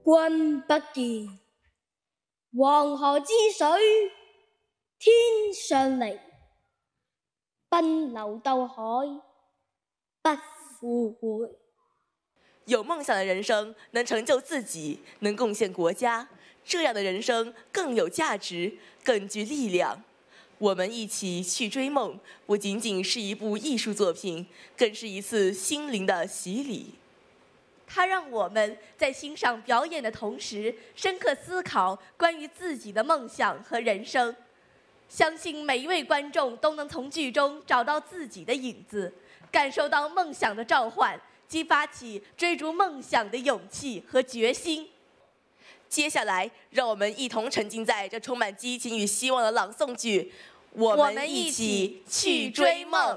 君不見，黃河之水天上嚟，奔流到海不復回。 有梦想的人生能成就自己，能贡献国家，这样的人生更有价值，更具力量。我们一起去追梦，不仅仅是一部艺术作品，更是一次心灵的洗礼。它让我们在欣赏表演的同时，深刻思考关于自己的梦想和人生。相信每一位观众都能从剧中找到自己的影子，感受到梦想的召唤，激发起追逐梦想的勇气和决心。接下来，让我们一同沉浸在这充满激情与希望的朗诵剧，我们一起去追梦。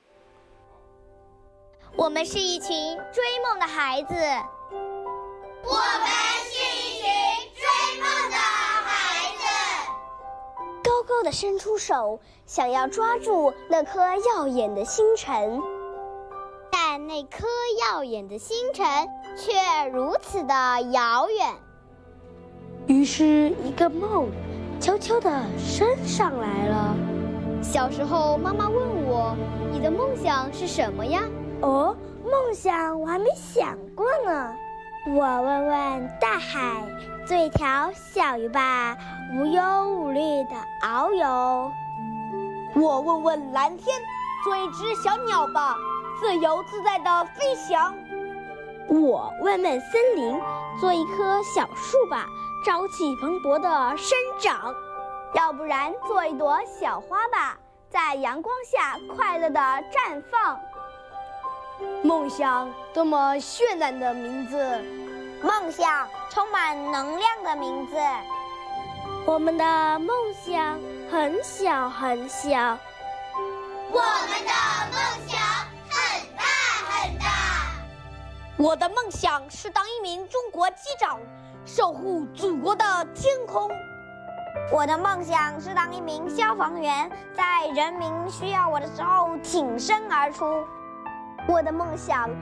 我们是一群追梦的孩子， 我们是一群追梦的孩子。 高高的伸出手，想要抓住那颗耀眼的星辰，但那颗耀眼的星辰却如此的遥远。 于是，一个梦悄悄地升上来了。 小时候，妈妈问我：“你的梦想是什么呀？” 哦，梦想我还没想过呢。我问问大海，做一条小鱼吧，无忧无虑的遨游。 我问问蓝天，做一只小鸟吧，自由自在的飞翔。 我问问森林，做一棵小树吧，朝气蓬勃的生长。 要不然做一朵小花吧，在阳光下快乐的绽放。梦想多么绚烂的名字， 梦想充满能量的名字。 我们的梦想很小很小， 我们的梦想很大很大。 我的梦想是当一名中国机长，守护祖国的天空。 我的梦想是当一名消防员，在人民需要我的时候挺身而出。 我的梦想